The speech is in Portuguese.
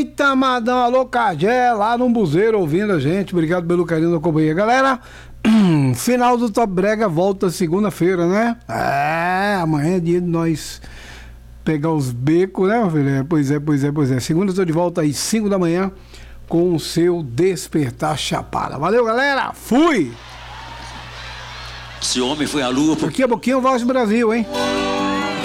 Eita, Madão, alô, Cagé, lá no Buzeiro, ouvindo a gente. Obrigado pelo carinho da companhia. Galera, final do Top Brega volta segunda-feira, né? Amanhã é dia de nós pegar os becos, né, meu filho? Pois é. Segunda eu tô de volta às 5 da manhã com o seu Despertar Chapada. Valeu, galera. Fui! Esse homem foi à lua. Daqui a pouquinho, Voz do Brasil, hein?